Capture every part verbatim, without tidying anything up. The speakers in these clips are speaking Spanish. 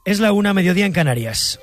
Es la una, mediodía en Canarias.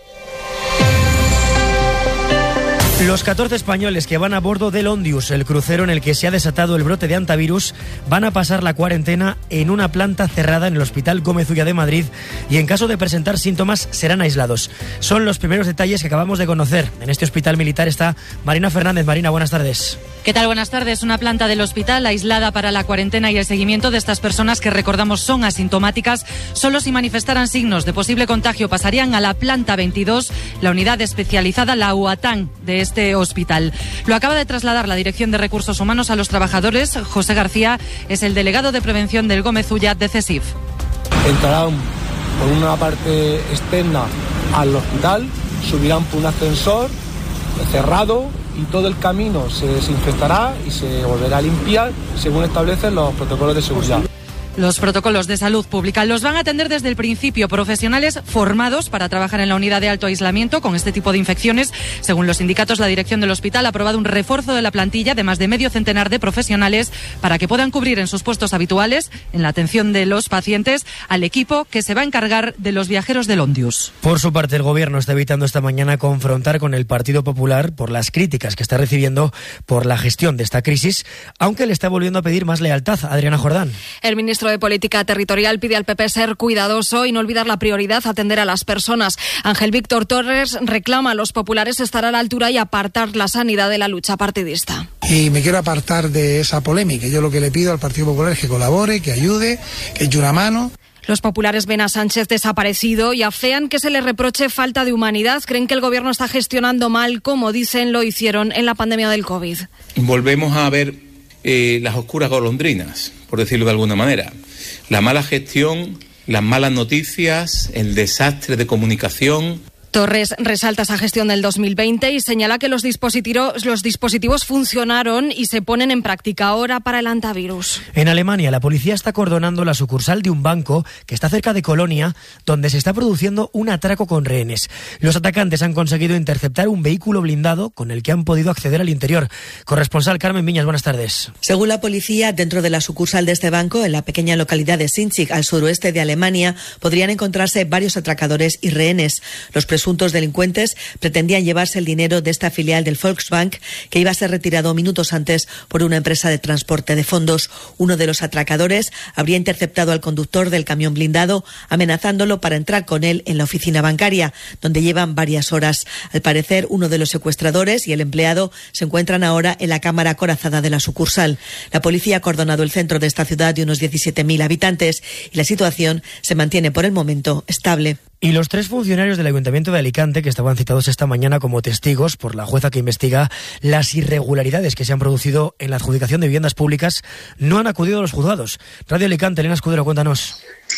Los catorce españoles que van a bordo del Ondius, el crucero en el que se ha desatado el brote de hantavirus, van a pasar la cuarentena en una planta cerrada en el Hospital Gómez Ulla de Madrid y en caso de presentar síntomas serán aislados. Son los primeros detalles que acabamos de conocer. En este hospital militar está Marina Fernández. Marina, buenas tardes. ¿Qué tal? Buenas tardes. Una planta del hospital aislada para la cuarentena y el seguimiento de estas personas que, recordamos, son asintomáticas. Solo si manifestaran signos de posible contagio pasarían a la planta veintidós, la unidad especializada, la U A T A N de este hospital. Lo acaba de trasladar la Dirección de Recursos Humanos a los trabajadores. José García es el delegado de prevención del Gómez Ulla de CESIF. Entrarán por una parte externa al hospital, subirán por un ascensor cerrado y todo el camino se desinfectará y se volverá a limpiar según establecen los protocolos de seguridad. Los protocolos de salud pública los van a atender desde el principio profesionales formados para trabajar en la unidad de alto aislamiento con este tipo de infecciones. Según los sindicatos, la dirección del hospital ha aprobado un refuerzo de la plantilla de más de medio centenar de profesionales para que puedan cubrir en sus puestos habituales, en la atención de los pacientes, al equipo que se va a encargar de los viajeros del Ondius. Por su parte, el Gobierno está evitando esta mañana confrontar con el Partido Popular por las críticas que está recibiendo por la gestión de esta crisis, aunque le está volviendo a pedir más lealtad. Adriana Jordán. El ministro de Política Territorial pide al P P ser cuidadoso y no olvidar la prioridad, atender a las personas. Ángel Víctor Torres reclama a los populares estar a la altura y apartar la sanidad de la lucha partidista. Y me quiero apartar de esa polémica. Yo lo que le pido al Partido Popular es que colabore, que ayude, que eche una mano. Los populares ven a Sánchez desaparecido y afean que se le reproche falta de humanidad. Creen que el gobierno está gestionando mal, como dicen lo hicieron en la pandemia del COVID. Volvemos a ver eh, las oscuras golondrinas, por decirlo de alguna manera. La mala gestión, las malas noticias, el desastre de comunicación. Torres resalta esa gestión del dos mil veinte y señala que los dispositivos, los dispositivos funcionaron y se ponen en práctica ahora para el hantavirus. En Alemania, la policía está acordonando la sucursal de un banco que está cerca de Colonia, donde se está produciendo un atraco con rehenes. Los atacantes han conseguido interceptar un vehículo blindado con el que han podido acceder al interior. Corresponsal Carmen Viñas, buenas tardes. Según la policía, dentro de la sucursal de este banco, en la pequeña localidad de Sinzig, al suroeste de Alemania, podrían encontrarse varios atracadores y rehenes. Los presuntos delincuentes pretendían llevarse el dinero de esta filial del Volksbank, que iba a ser retirado minutos antes por una empresa de transporte de fondos. Uno de los atracadores habría interceptado al conductor del camión blindado, amenazándolo para entrar con él en la oficina bancaria, donde llevan varias horas. Al parecer, uno de los secuestradores y el empleado se encuentran ahora en la cámara acorazada de la sucursal. La policía ha acordonado el centro de esta ciudad de unos diecisiete mil habitantes y la situación se mantiene por el momento estable. Y los tres funcionarios del Ayuntamiento de Alicante, que estaban citados esta mañana como testigos por la jueza que investiga las irregularidades que se han producido en la adjudicación de viviendas públicas, no han acudido a los juzgados. Radio Alicante, Elena Escudero, cuéntanos.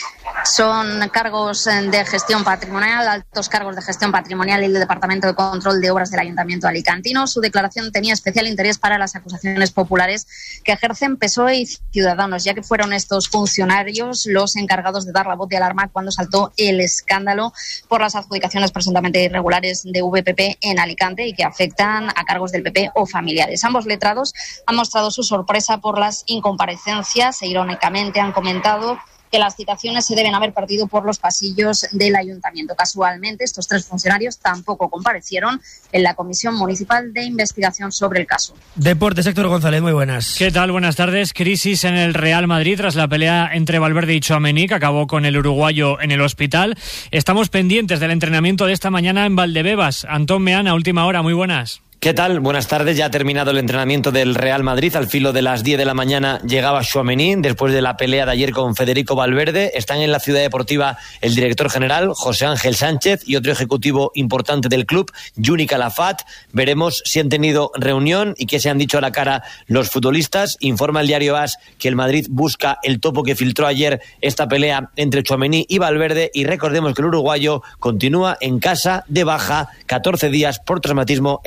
Son cargos de gestión patrimonial, altos cargos de gestión patrimonial y el Departamento de Control de Obras del Ayuntamiento alicantino. Su declaración tenía especial interés para las acusaciones populares que ejercen P S O E y Ciudadanos, ya que fueron estos funcionarios los encargados de dar la voz de alarma cuando saltó el escándalo por las adjudicaciones presuntamente irregulares de V P P en Alicante y que afectan a cargos del P P o familiares. Ambos letrados han mostrado su sorpresa por las incomparecencias e irónicamente han comentado que las citaciones se deben haber partido por los pasillos del ayuntamiento. Casualmente, estos tres funcionarios tampoco comparecieron en la Comisión Municipal de Investigación sobre el caso. Deportes, Héctor González, muy buenas. ¿Qué tal? Buenas tardes. Crisis en el Real Madrid tras la pelea entre Valverde y Tchouaméni, que acabó con el uruguayo en el hospital. Estamos pendientes del entrenamiento de esta mañana en Valdebebas. Antón Meana, a última hora, muy buenas. ¿Qué tal? Buenas tardes. Ya ha terminado el entrenamiento del Real Madrid. Al filo de las diez de la mañana llegaba Tchouaméni después de la pelea de ayer con Federico Valverde. Están en la ciudad deportiva el director general, José Ángel Sánchez, y otro ejecutivo importante del club, Juni Calafat. Veremos si han tenido reunión y qué se han dicho a la cara los futbolistas. Informa el diario AS que el Madrid busca el topo que filtró ayer esta pelea entre Tchouaméni y Valverde. Y recordemos que el uruguayo continúa en casa de baja, catorce días por traumatismo en la cabeza.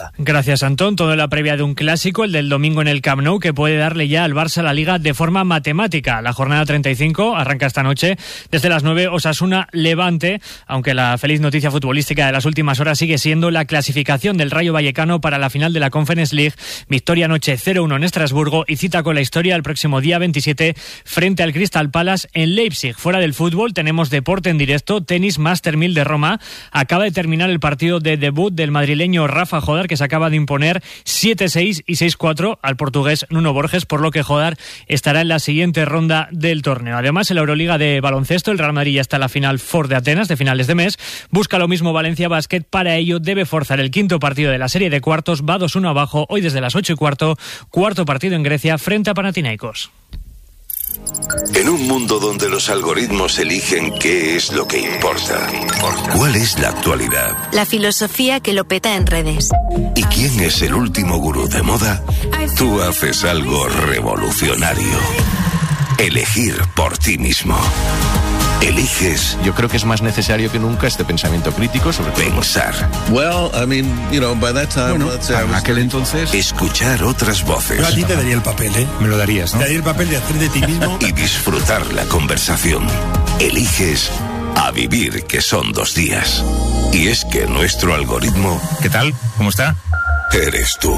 Zaragoza. Gracias, Antón. Todo en la previa de un clásico, el del domingo en el Camp Nou, que puede darle ya al Barça la Liga de forma matemática. La jornada treinta y cinco arranca esta noche desde las nueve, Osasuna Levante, aunque la feliz noticia futbolística de las últimas horas sigue siendo la clasificación del Rayo Vallecano para la final de la Conference League. Victoria anoche cero uno en Estrasburgo y cita con la historia el próximo día veintisiete frente al Crystal Palace en Leipzig. Fuera del fútbol tenemos deporte en directo, tenis Master mil de Roma. Acaba de terminar el partido de debut del madrileño Rafa Jodar, que se acaba de imponer siete seis y seis cuatro al portugués Nuno Borges, por lo que Jodar estará en la siguiente ronda del torneo. Además, en la Euroliga de baloncesto, el Real Madrid ya está en la final Ford de Atenas de finales de mes. Busca lo mismo Valencia Basket. Para ello debe forzar el quinto partido de la serie de cuartos. Va dos uno abajo hoy desde las ocho y cuarto. Cuarto partido en Grecia frente a Panathinaikos. En un mundo donde los algoritmos eligen qué es lo que importa, ¿cuál es la actualidad? La filosofía que lo peta en redes. ¿Y quién es el último gurú de moda? Tú haces algo revolucionario. Elegir por ti mismo. Eliges. Yo creo que es más necesario que nunca este pensamiento crítico sobre pensar. Well, I mean, you know, by that time, bueno, let's say en aquel entonces, escuchar otras voces. Yo a ti te daría el papel, ¿eh? Me lo darías, ¿no? Te daría el papel de hacer de ti mismo y disfrutar la conversación. Eliges a vivir, que son dos días. Y es que nuestro algoritmo, ¿qué tal? ¿Cómo está? Eres tú.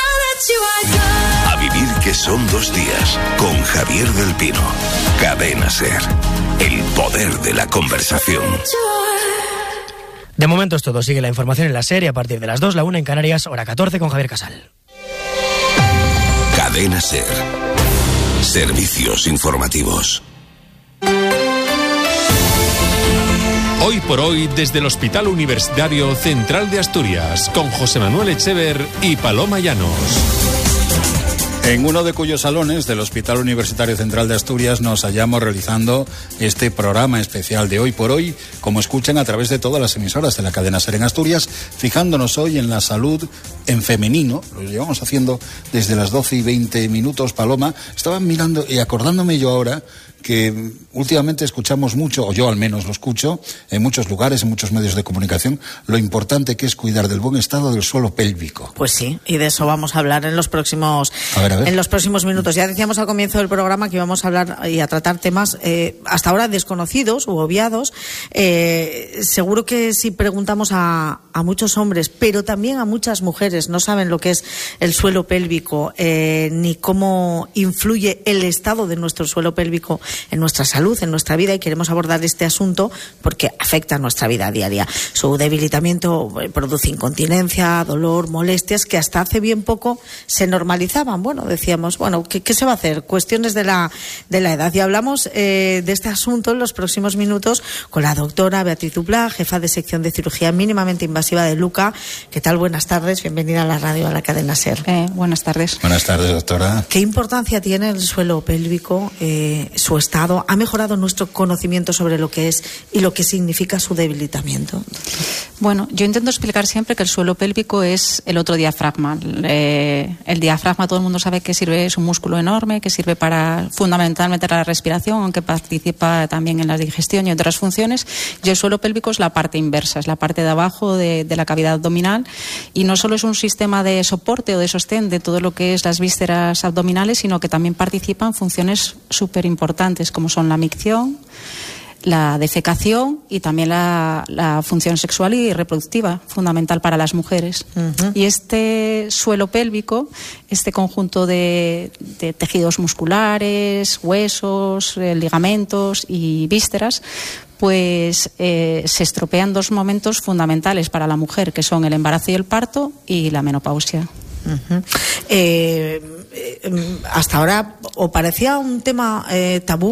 A vivir, que son dos días, con Javier del Pino. Cadena SER. El poder de la conversación. De momento es todo. Sigue la información en la serie a partir de las dos, la una en Canarias, hora catorce con Javier Casal. Cadena SER. Servicios informativos. Hoy por hoy, desde el Hospital Universitario Central de Asturias, con José Manuel Echever y Paloma Llanos. En uno de cuyos salones del Hospital Universitario Central de Asturias nos hallamos realizando este programa especial de Hoy por Hoy, como escuchan a través de todas las emisoras de la cadena SER en Asturias, fijándonos hoy en la salud en femenino. Lo llevamos haciendo desde las doce y veinte minutos, Paloma. Estaba mirando y acordándome yo ahora que últimamente escuchamos mucho, o yo al menos lo escucho, en muchos lugares, en muchos medios de comunicación, lo importante que es cuidar del buen estado del suelo pélvico. Pues sí, y de eso vamos a hablar en los próximos a ver, a ver. en los próximos minutos. Ya decíamos al comienzo del programa que íbamos a hablar y a tratar temas eh, hasta ahora desconocidos u obviados. Eh, seguro que si preguntamos a, a muchos hombres, pero también a muchas mujeres, no saben lo que es el suelo pélvico, eh, ni cómo influye el estado de nuestro suelo pélvico en nuestra salud, en nuestra vida, y queremos abordar este asunto porque afecta a nuestra vida diaria. Su debilitamiento produce incontinencia, dolor, molestias que hasta hace bien poco se normalizaban. Bueno, decíamos, bueno, ¿qué, qué se va a hacer? Cuestiones de la, de la edad. Y hablamos eh, de este asunto en los próximos minutos con la doctora Beatriz Duplá, jefa de sección de cirugía mínimamente invasiva de Luca. ¿Qué tal? Buenas tardes, bienvenida a la radio, a la cadena SER. Eh, buenas tardes. Buenas tardes, doctora. ¿Qué importancia tiene el suelo pélvico, eh, su estado? ¿Ha mejorado nuestro conocimiento sobre lo que es y lo que significa su debilitamiento? Bueno, yo intento explicar siempre que el suelo pélvico es el otro diafragma. Eh, el diafragma, todo el mundo sabe que sirve, es un músculo enorme que sirve para fundamentalmente la respiración, aunque participa también en la digestión y otras funciones. Y el suelo pélvico es la parte inversa, es la parte de abajo de, de la cavidad abdominal, y no solo es un sistema de soporte o de sostén de todo lo que es las vísceras abdominales, sino que también participa en funciones súper importantes como son la micción, la defecación y también la, la función sexual y reproductiva, fundamental para las mujeres. Uh-huh. Y este suelo pélvico, este conjunto de, de tejidos musculares, huesos, eh, ligamentos y vísceras, pues eh, se estropean dos momentos fundamentales para la mujer, que son el embarazo y el parto y la menopausia. Uh-huh. Eh, eh, hasta ahora o parecía un tema eh, tabú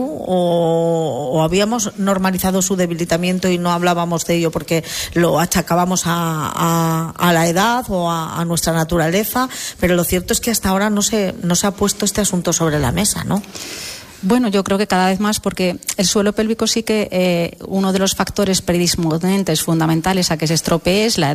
o, o habíamos normalizado su debilitamiento y no hablábamos de ello porque lo achacábamos a, a, a la edad o a, a nuestra naturaleza, pero lo cierto es que hasta ahora no se, no se ha puesto este asunto sobre la mesa, ¿no? Bueno, yo creo que cada vez más, porque el suelo pélvico sí que eh, uno de los factores predisponentes fundamentales a que se estropee es la edad.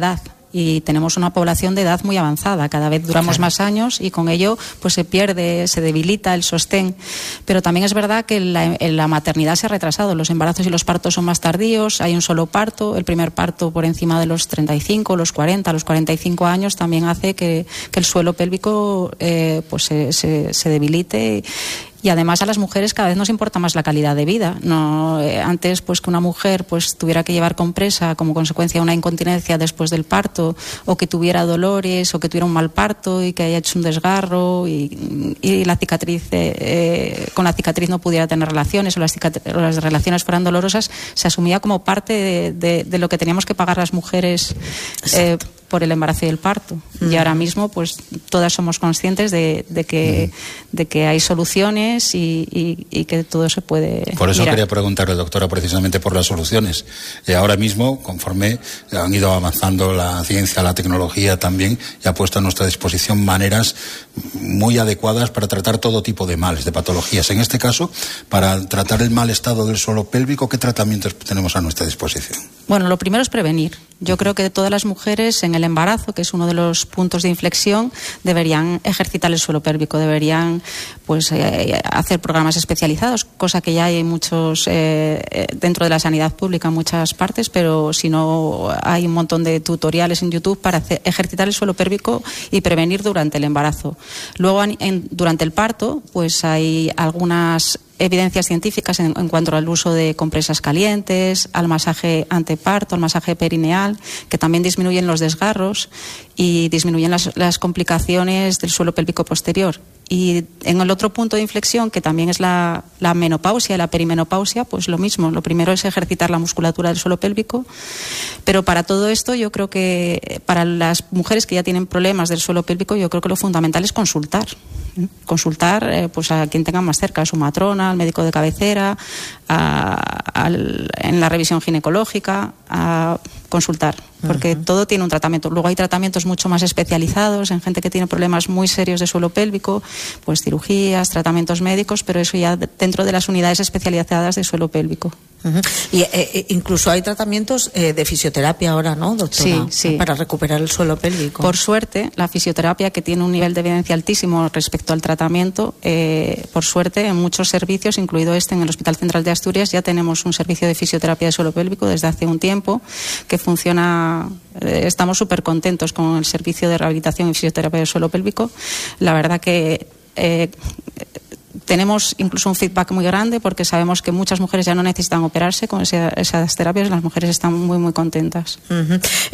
y tenemos una población de edad muy avanzada. Cada vez duramos claro. más años y con ello pues se pierde, se debilita el sostén. Pero también es verdad que la, la maternidad se ha retrasado. Los embarazos y los partos son más tardíos. Hay un solo parto. El primer parto por encima de los treinta y cinco, los cuarenta, los cuarenta y cinco años también hace que, que el suelo pélvico eh, pues se, se, se debilite. Y además a las mujeres cada vez nos importa más la calidad de vida. No, eh, antes pues que una mujer pues tuviera que llevar compresa como consecuencia de una incontinencia después del parto, o que tuviera dolores, o que tuviera un mal parto y que haya hecho un desgarro y, y la cicatriz eh, eh, con la cicatriz no pudiera tener relaciones, o las, o las relaciones fueran dolorosas, se asumía como parte de, de, de lo que teníamos que pagar las mujeres eh, por el embarazo y el parto. Mm. Y ahora mismo pues todas somos conscientes de, de que mm. de que hay soluciones y, y, y que todo se puede Por eso mirar. Quería preguntarle, doctora, precisamente por las soluciones. Eh, ahora mismo, conforme han ido avanzando la ciencia, la tecnología también, y ha puesto a nuestra disposición maneras muy adecuadas para tratar todo tipo de males, de patologías. En este caso, para tratar el mal estado del suelo pélvico, ¿qué tratamientos tenemos a nuestra disposición? Bueno, lo primero es prevenir. Yo creo que todas las mujeres en el embarazo, que es uno de los puntos de inflexión, deberían ejercitar el suelo pélvico, deberían pues eh, hacer programas especializados, cosa que ya hay muchos eh, dentro de la sanidad pública en muchas partes, pero si no hay un montón de tutoriales en YouTube para hacer, ejercitar el suelo pélvico y prevenir durante el embarazo. Luego, en, en, durante el parto, pues hay algunas evidencias científicas en, en cuanto al uso de compresas calientes, al masaje anteparto, al masaje perineal, que también disminuyen los desgarros y disminuyen las, las complicaciones del suelo pélvico posterior. Y en el otro punto de inflexión, que también es la, la menopausia y la perimenopausia, pues lo mismo. Lo primero es ejercitar la musculatura del suelo pélvico. Pero para todo esto, yo creo que para las mujeres que ya tienen problemas del suelo pélvico, yo creo que lo fundamental es consultar. Consultar eh, pues a quien tenga más cerca, a su matrona, al médico de cabecera, a, al, en la revisión ginecológica, a consultar, porque uh-huh. todo tiene un tratamiento. Luego hay tratamientos mucho más especializados en gente que tiene problemas muy serios de suelo pélvico, pues cirugías, tratamientos médicos, pero eso ya dentro de las unidades especializadas de suelo pélvico. Uh-huh. Y eh, incluso hay tratamientos eh, de fisioterapia ahora, ¿no, doctora? Sí, sí. Para recuperar el suelo pélvico. Por suerte, la fisioterapia, que tiene un nivel de evidencia altísimo respecto al tratamiento, eh, por suerte, en muchos servicios, incluido este en el Hospital Central de Asturias, ya tenemos un servicio de fisioterapia de suelo pélvico desde hace un tiempo, que funciona, eh, estamos súper contentos con el servicio de rehabilitación y fisioterapia de suelo pélvico. La verdad que Eh, tenemos incluso un feedback muy grande, porque sabemos que muchas mujeres ya no necesitan operarse con ese, esas terapias, y las mujeres están muy, muy contentas. Uh-huh.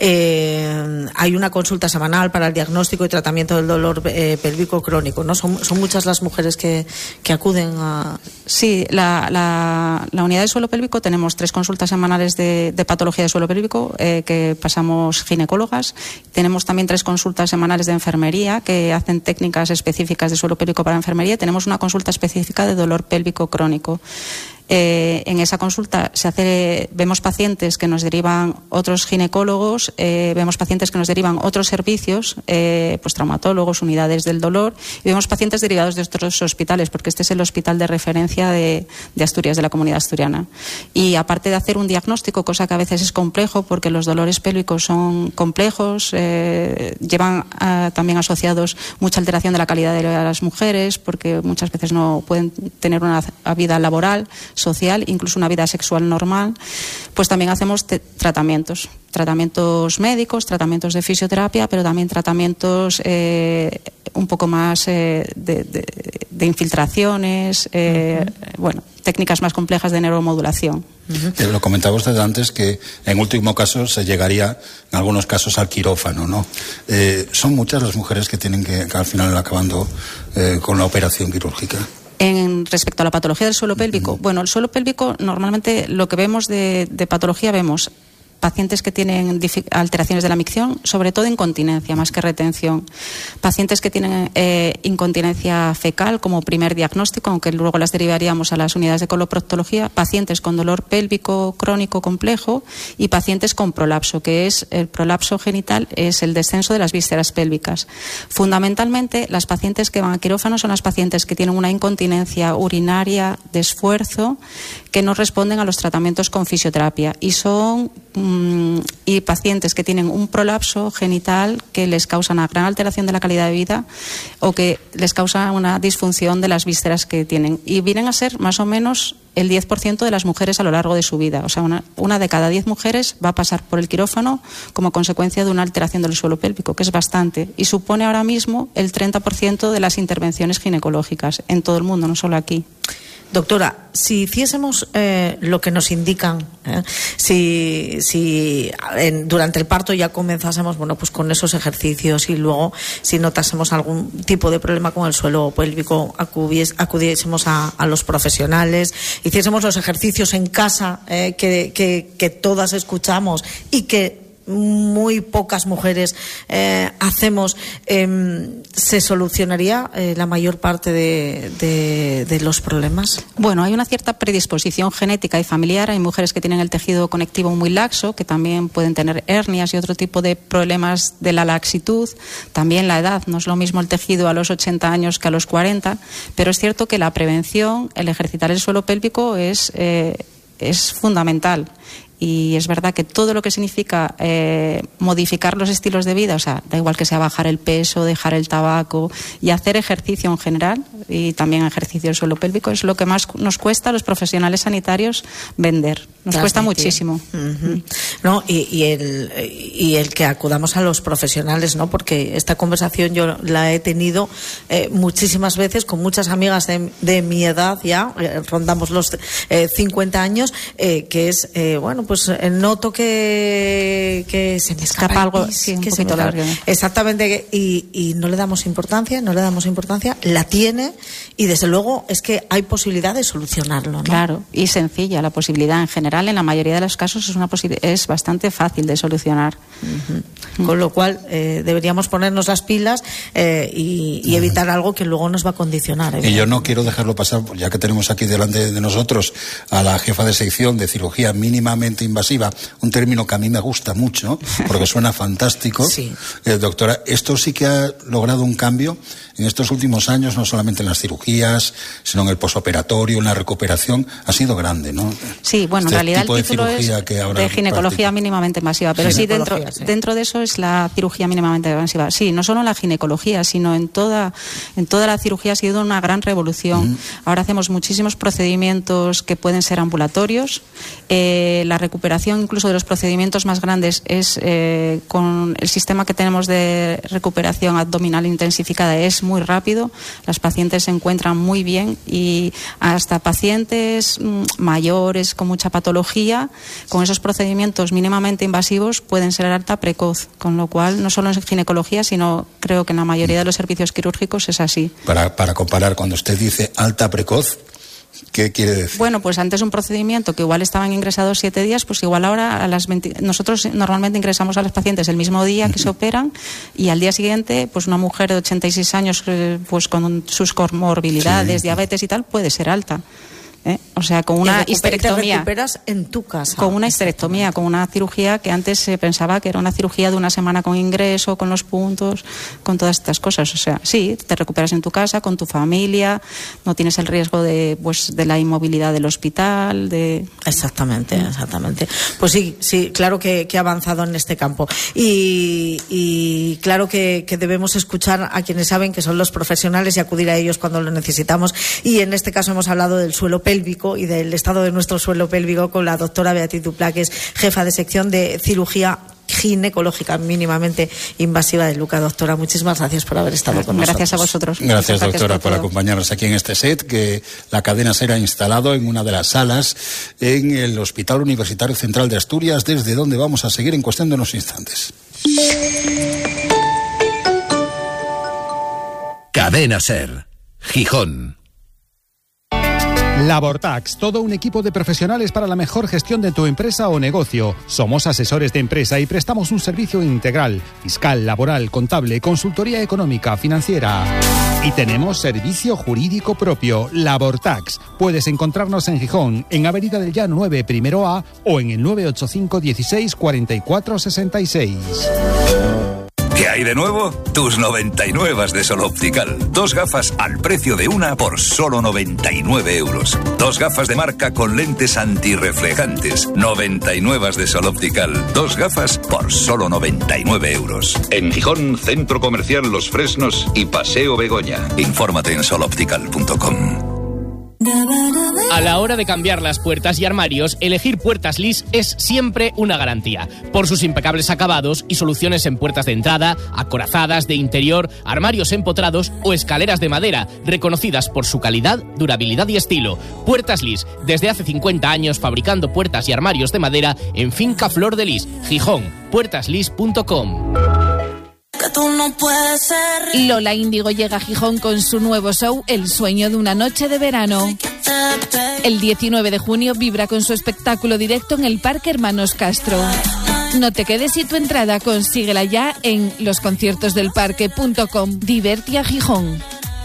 Eh, hay una consulta semanal para el diagnóstico y tratamiento del dolor eh, pélvico crónico, ¿no? Son, son muchas las mujeres que, que acuden a... Sí, la, la, la unidad de suelo pélvico tenemos tres consultas semanales de, de patología de suelo pélvico eh, que pasamos ginecólogas. Tenemos también tres consultas semanales de enfermería que hacen técnicas específicas de suelo pélvico para enfermería. Tenemos una consulta específica de dolor pélvico crónico. Eh, en esa consulta se hace, vemos pacientes que nos derivan otros ginecólogos, eh, vemos pacientes que nos derivan otros servicios, eh, pues traumatólogos, unidades del dolor, y vemos pacientes derivados de otros hospitales, porque este es el hospital de referencia de, de Asturias, de la comunidad asturiana. Y aparte de hacer un diagnóstico, cosa que a veces es complejo, porque los dolores pélvicos son complejos, eh, llevan a, también asociados mucha alteración de la calidad de vida de las mujeres, porque muchas veces no pueden tener una vida laboral, social, incluso una vida sexual normal, pues también hacemos te- tratamientos, tratamientos médicos, tratamientos de fisioterapia, pero también tratamientos eh, un poco más eh, de, de, de infiltraciones, eh, uh-huh. bueno, técnicas más complejas de neuromodulación. Uh-huh. Eh, lo comentaba usted antes, que en último caso se llegaría en algunos casos al quirófano, ¿no? Eh, son muchas las mujeres que tienen que, que al final acabando eh, con la operación quirúrgica. En respecto a la patología del suelo pélvico, uh-huh. bueno, el suelo pélvico normalmente lo que vemos de, de patología, vemos pacientes que tienen alteraciones de la micción, sobre todo incontinencia más que retención. Pacientes que tienen eh, incontinencia fecal como primer diagnóstico, aunque luego las derivaríamos a las unidades de coloproctología. Pacientes con dolor pélvico crónico complejo y pacientes con prolapso, que es el prolapso genital, es el descenso de las vísceras pélvicas. Fundamentalmente, las pacientes que van a quirófano son las pacientes que tienen una incontinencia urinaria de esfuerzo, que no responden a los tratamientos con fisioterapia, y son um, y pacientes que tienen un prolapso genital que les causa una gran alteración de la calidad de vida o que les causa una disfunción de las vísceras que tienen. Y vienen a ser más o menos el diez por ciento de las mujeres a lo largo de su vida. O sea, una, una de cada diez mujeres va a pasar por el quirófano como consecuencia de una alteración del suelo pélvico, que es bastante. Y supone ahora mismo el treinta por ciento de las intervenciones ginecológicas en todo el mundo, no solo aquí. Doctora, si hiciésemos eh, lo que nos indican, eh, si, si en, durante el parto ya comenzásemos, bueno, pues con esos ejercicios y luego si notásemos algún tipo de problema con el suelo pélvico, acudies, acudiésemos a, a los profesionales, hiciésemos los ejercicios en casa eh, que, que, que todas escuchamos y que muy pocas mujeres eh, hacemos, eh, ¿se solucionaría eh, la mayor parte de, de, de los problemas? Bueno, hay una cierta predisposición genética y familiar. Hay mujeres que tienen el tejido conectivo muy laxo, que también pueden tener hernias y otro tipo de problemas de la laxitud. También la edad, no es lo mismo el tejido a los ochenta años que a los cuarenta, pero es cierto que la prevención, el ejercitar el suelo pélvico es, eh, es fundamental. Y es verdad que todo lo que significa eh, modificar los estilos de vida, o sea, da igual que sea bajar el peso, dejar el tabaco y hacer ejercicio en general, y también ejercicio del suelo pélvico, es lo que más nos cuesta a los profesionales sanitarios vender. Nos Transmitir. cuesta muchísimo. Uh-huh. No, y, y, el, y el que acudamos a los profesionales, ¿no? Porque esta conversación yo la he tenido eh, muchísimas veces con muchas amigas de, de mi edad ya, eh, rondamos los eh, cincuenta años, eh, que es, eh, bueno, pues eh, noto que, que se me escapa, escapa algo, sí, un que poquito se me largo. Exactamente, y, y no le damos importancia, no le damos importancia, la tiene y desde luego es que hay posibilidad de solucionarlo, ¿no? Claro, y sencilla la posibilidad. En general, en la mayoría de los casos es una posi- es bastante fácil de solucionar. Uh-huh. Con lo cual eh, deberíamos ponernos las pilas eh, y, y evitar algo que luego nos va a condicionar. Y yo no quiero dejarlo pasar, ya que tenemos aquí delante de nosotros a la jefa de sección de cirugía mínimamente invasiva, un término que a mí me gusta mucho porque suena fantástico. Sí. Eh, doctora, esto sí que ha logrado un cambio en estos últimos años, no solamente en las cirugías, sino en el posoperatorio, en la recuperación, ha sido grande, ¿no? Sí, bueno, este en realidad tipo el título de, es que ahora de ginecología practica. mínimamente invasiva, pero sí dentro, sí. dentro de eso es la cirugía mínimamente invasiva. Sí, no solo en la ginecología, sino en toda, en toda la cirugía ha sido una gran revolución. Uh-huh. Ahora hacemos muchísimos procedimientos que pueden ser ambulatorios. Eh, la recuperación incluso de los procedimientos más grandes es eh, con el sistema que tenemos de recuperación abdominal intensificada, es muy rápido. Las pacientes se encuentran muy bien y hasta pacientes mmm, mayores con mucha patología, con esos procedimientos mínimamente invasivos pueden ser alta precoz, con lo cual no solo en ginecología, sino creo que en la mayoría de los servicios quirúrgicos es así. Para, para comparar, cuando usted dice alta precoz, ¿qué quiere decir? Bueno, pues antes un procedimiento que igual estaban ingresados siete días, pues igual ahora a las veinte... nosotros normalmente ingresamos a los pacientes el mismo día que se operan y al día siguiente, pues una mujer de ochenta y seis años, pues con sus comorbilidades, sí. diabetes y tal, puede ser alta. ¿Eh? O sea, con una y histerectomía. Te recuperas en tu casa. Con una histerectomía, con una cirugía que antes se pensaba que era una cirugía de una semana con ingreso, con los puntos, con todas estas cosas. O sea, sí, te recuperas en tu casa, con tu familia, no tienes el riesgo de, pues, de la inmovilidad del hospital. De... Exactamente, exactamente. Pues sí, sí, claro que, que ha avanzado en este campo. Y, y claro que, que debemos escuchar a quienes saben que son los profesionales y acudir a ellos cuando lo necesitamos. Y en este caso hemos hablado del suelo pélvico y del estado de nuestro suelo pélvico con la doctora Beatriz Duplá, que es jefa de sección de cirugía ginecológica mínimamente invasiva de Luca. Doctora, muchísimas gracias por haber estado con nosotros. Gracias a vosotros. Gracias, doctora, por acompañarnos aquí en este set que la cadena SER ha instalado en una de las salas en el Hospital Universitario Central de Asturias, desde donde vamos a seguir en cuestión de unos instantes. Cadena SER, Gijón. Labortax, todo un equipo de profesionales para la mejor gestión de tu empresa o negocio. Somos asesores de empresa y prestamos un servicio integral, fiscal, laboral, contable, consultoría económica, financiera. Y tenemos servicio jurídico propio, Labortax. Puedes encontrarnos en Gijón, en Avenida del Llano nueve, primero A, o en el nueve ocho cinco, dieciséis, cuarenta y cuatro, sesenta y seis. Que ¿Qué hay de nuevo? Tus noventa y nueve de Sol Optical. Dos gafas al precio de una por solo noventa y nueve euros. Dos gafas de marca con lentes antirreflejantes. noventa y nueve de Sol Optical. Dos gafas por solo noventa y nueve euros. En Gijón, Centro Comercial Los Fresnos y Paseo Begoña. Infórmate en sol optical punto com. A la hora de cambiar las puertas y armarios, elegir Puertas Lis es siempre una garantía. Por sus impecables acabados y soluciones en puertas de entrada, acorazadas, de interior, armarios empotrados o escaleras de madera, reconocidas por su calidad, durabilidad y estilo. Puertas Lis, desde hace cincuenta años fabricando puertas y armarios de madera en Finca Flor de Lis, Gijón, puertas lis punto com. Lola Índigo llega a Gijón con su nuevo show El sueño de una noche de verano. El diecinueve de junio vibra con su espectáculo directo en el Parque Hermanos Castro. No te quedes sin tu entrada, consíguela ya en los conciertos del parque punto com. Divertia Gijón.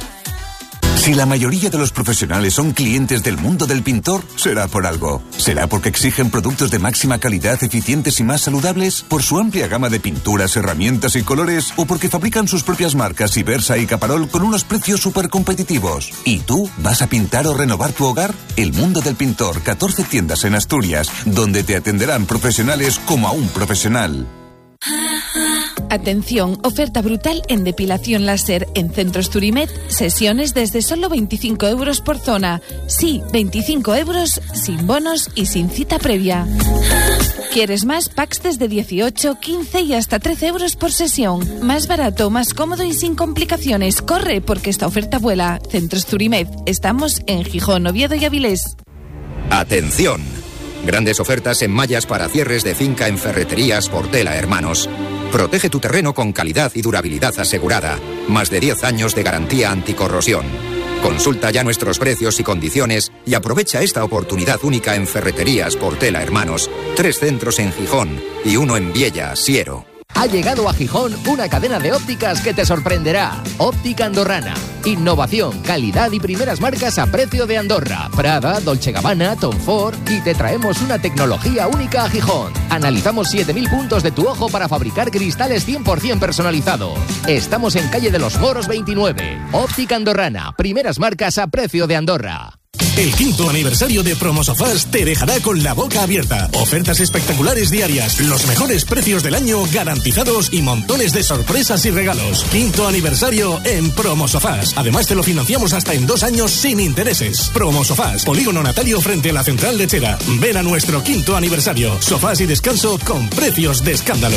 Si la mayoría de los profesionales son clientes del mundo del pintor, será por algo. ¿Será porque exigen productos de máxima calidad, eficientes y más saludables? ¿Por su amplia gama de pinturas, herramientas y colores? ¿O porque fabrican sus propias marcas Ibersa y Caparol con unos precios súper competitivos? ¿Y tú vas a pintar o renovar tu hogar? El mundo del pintor, catorce tiendas en Asturias, donde te atenderán profesionales como a un profesional. Atención, oferta brutal en depilación láser en Centros Turimet, sesiones desde solo veinticinco euros por zona. Sí, veinticinco euros, sin bonos y sin cita previa. ¿Quieres más? Packs desde dieciocho, quince y hasta trece euros por sesión. Más barato, más cómodo y sin complicaciones. Corre, porque esta oferta vuela. Centros Turimet, estamos en Gijón, Oviedo y Avilés. Atención. Grandes ofertas en mallas para cierres de finca en Ferreterías Portela Hermanos. Protege tu terreno con calidad y durabilidad asegurada. Más de diez años de garantía anticorrosión. Consulta ya nuestros precios y condiciones y aprovecha esta oportunidad única en Ferreterías Portela Hermanos. Tres centros en Gijón y uno en Viella, Siero. Ha llegado a Gijón una cadena de ópticas que te sorprenderá. Óptica Andorrana. Innovación, calidad y primeras marcas a precio de Andorra. Prada, Dolce Gabbana, Tom Ford, y te traemos una tecnología única a Gijón. Analizamos siete mil puntos de tu ojo para fabricar cristales cien por ciento personalizados. Estamos en calle de los Moros veintinueve. Óptica Andorrana. Primeras marcas a precio de Andorra. El quinto aniversario de Promosofás te dejará con la boca abierta. Ofertas espectaculares diarias, los mejores precios del año garantizados y montones de sorpresas y regalos. Quinto aniversario en Promosofás. Además te lo financiamos hasta en dos años sin intereses. Promosofás, Polígono Natalio frente a la Central Lechera. Ven a nuestro quinto aniversario. Sofás y descanso con precios de escándalo.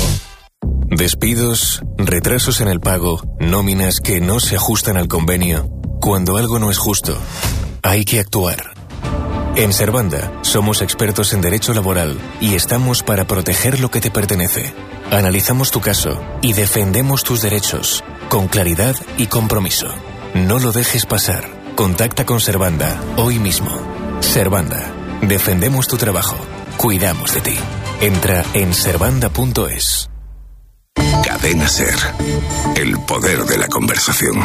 Despidos, retrasos en el pago, nóminas que no se ajustan al convenio. Cuando algo no es justo, hay que actuar. En Servanda somos expertos en derecho laboral y estamos para proteger lo que te pertenece. Analizamos tu caso y defendemos tus derechos con claridad y compromiso. No lo dejes pasar. Contacta con Servanda hoy mismo. Servanda. Defendemos tu trabajo. Cuidamos de ti. Entra en servanda punto es. Cadena Ser. El poder de la conversación.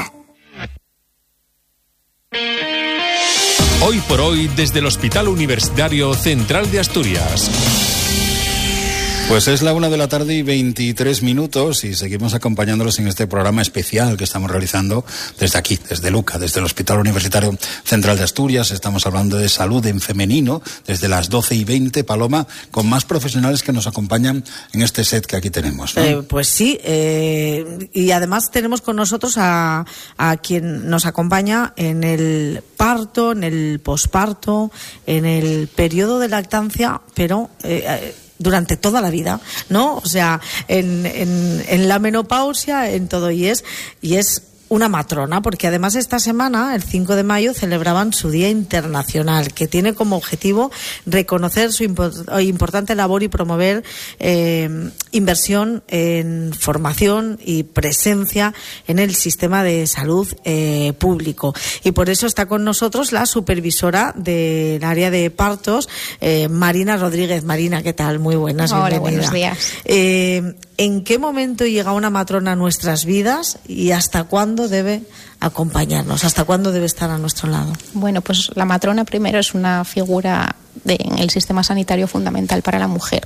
Hoy por hoy, desde el Hospital Universitario Central de Asturias. Pues es la una de la tarde y veintitrés minutos y seguimos acompañándolos en este programa especial que estamos realizando desde aquí, desde Luca, desde el Hospital Universitario Central de Asturias. Estamos hablando de salud en femenino desde las doce y veinte, Paloma, con más profesionales que nos acompañan en este set que aquí tenemos, ¿no? Eh, pues sí, eh, y además tenemos con nosotros a, a quien nos acompaña en el parto, en el posparto, en el periodo de lactancia, pero... Eh, durante toda la vida, ¿no? O sea, en, en, en la menopausia, en todo, y es, y es una matrona, porque además esta semana, el cinco de mayo, celebraban su Día Internacional, que tiene como objetivo reconocer su impo- importante labor y promover eh, inversión en formación y presencia en el sistema de salud eh, público. Y por eso está con nosotros la supervisora del área de partos, eh, Marina Rodríguez. Marina, ¿qué tal? Muy buenas, Hola, bienvenida. buenos días. Eh, ¿En qué momento llega una matrona a nuestras vidas y hasta cuándo debe acompañarnos? ¿Hasta cuándo debe estar a nuestro lado? Bueno, pues la matrona primero es una figura de, en el sistema sanitario fundamental para la mujer.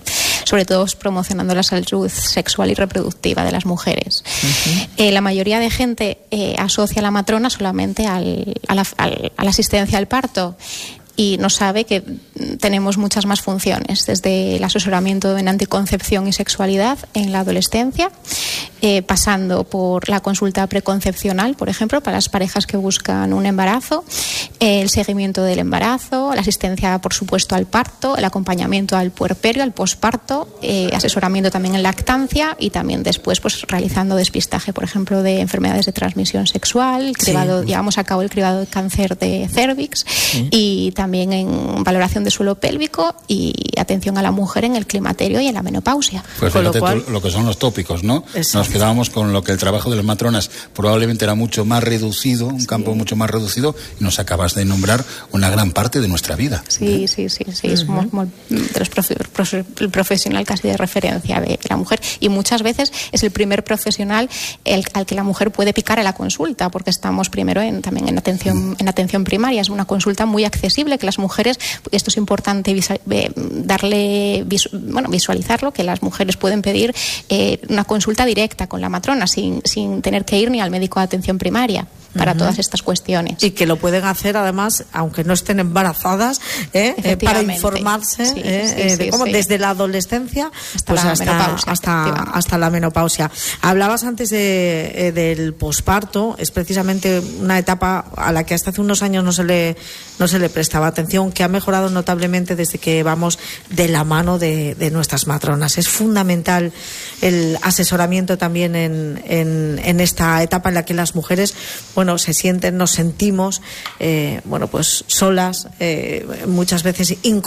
sobre todo promocionando la salud sexual y reproductiva de las mujeres. Uh-huh. Eh, la mayoría de gente eh, asocia a la matrona solamente al, a, la, al, a la asistencia al parto, y no sabe que tenemos muchas más funciones, desde el asesoramiento en anticoncepción y sexualidad en la adolescencia, eh, pasando por la consulta preconcepcional, por ejemplo, para las parejas que buscan un embarazo, eh, el seguimiento del embarazo, la asistencia, por supuesto, al parto, el acompañamiento al puerperio, al posparto, eh, asesoramiento también en lactancia, y también después pues realizando despistaje, por ejemplo, de enfermedades de transmisión sexual, cribado, sí. llevamos a cabo el cribado de cáncer de cervix, sí. y también también en valoración de suelo pélvico y atención a la mujer en el climaterio y en la menopausia. Pues fíjate lo, cual... tú, lo que son los tópicos, ¿no? Exacto. Nos quedábamos con lo que el trabajo de las matronas probablemente era mucho más reducido, un sí. campo mucho más reducido, y nos acabas de nombrar una gran parte de nuestra vida. Sí, ¿eh? sí, sí, sí. Uh-huh. Somos de los profe, profe, el profesional casi de referencia de la mujer, y muchas veces es el primer profesional el, al que la mujer puede picar a la consulta, porque estamos primero en, también en atención, uh-huh. en atención primaria. Es una consulta muy accesible, que las mujeres, esto es importante visual, darle, visu, bueno, visualizarlo, que las mujeres pueden pedir eh, una consulta directa con la matrona sin, sin tener que ir ni al médico de atención primaria para uh-huh. todas estas cuestiones. Y que lo pueden hacer además, aunque no estén embarazadas, ¿eh? Eh, para informarse sí, eh, sí, sí, de cómo sí. desde la adolescencia hasta, pues la, hasta, menopausia, hasta, hasta la menopausia. Hablabas antes de, eh, del posparto, es precisamente una etapa a la que hasta hace unos años no se le, no se le prestaba atención, que ha mejorado notablemente desde que vamos de la mano de, de nuestras matronas. Es fundamental el asesoramiento también en, en, en esta etapa en la que las mujeres, bueno, se sienten, nos sentimos, eh, bueno, pues solas, eh, muchas veces incómodas.